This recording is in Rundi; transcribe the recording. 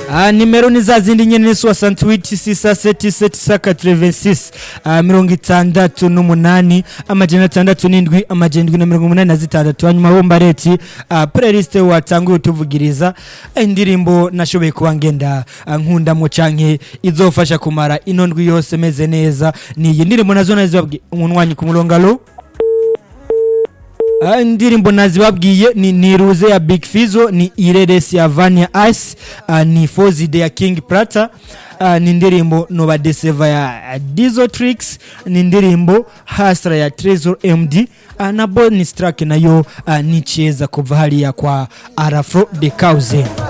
Nimero ni za zindi nyene ni 68 676 amajana 67 amajana 86 hanyuma bomba leti playlist watanguye utuvugiriza indirimbo nashoboye kuba ngenda nkunda mu canke izofasha kumara inondwi yose meze neza ni iyi ndirimbo nazo nazibabwiye umunwanyi ku mulongalo indirimbo nazibabwiye ni Niruze ya Big Fizzo, ni Ireresi ya Vania Ice, ni Fozide ya King Prata, ni ndirimbo Nova Deseva ya Dizotrix, ni ndirimbo Hasra ya Trezor MD, na bonus track nayo ni Cheza kuva hali ya kwa Arafro de Cauze.